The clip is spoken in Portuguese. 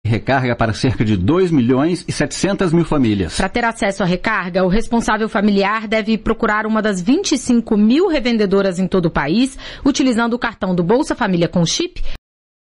recarga para cerca de 2.700.000 famílias. Para ter acesso à recarga, o responsável familiar deve procurar uma das 25.000 revendedoras em todo o país, utilizando o cartão do Bolsa Família com chip